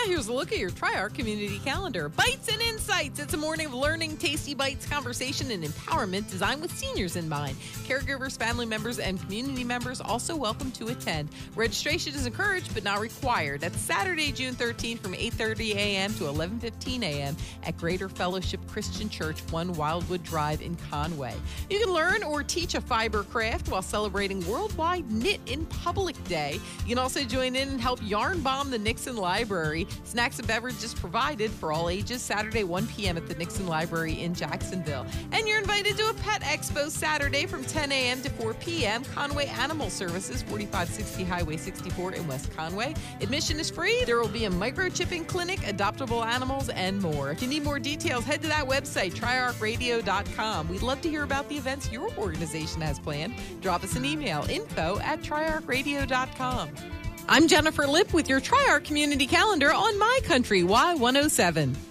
here's a look at your Tri-Arc community calendar. Bites and Insights. It's a morning of learning, tasty bites, conversation, and empowerment designed with seniors in mind. Caregivers, family members, and community members also welcome to attend. Registration is encouraged but not required. That's Saturday, June 13th from 8:30 a.m. to 11:15 a.m. at Greater Fellowship Christian Church, 1 Wildwood Drive in Conway. You can learn or teach a fiber craft while celebrating Worldwide Knit in Public Day. You can also join in and help yarn bomb the Nixon Library. Snacks and beverages provided for all ages. Saturday, 1 p.m. at the Nixon Library in Jacksonville. And you're invited to a pet expo Saturday from 10 a.m. to 4 p.m. Conway Animal Services, 4560 Highway 64 in West Conway. Admission is free. There will be a microchipping clinic, adoptable animals, and more. If you need more details, head to that website, triarchradio.com. We'd love to hear about the events your organization has planned. Drop us an email, info@triarchradio.com. I'm Jennifer Lipp with your Tri-Arc Community Calendar on My Country Y107.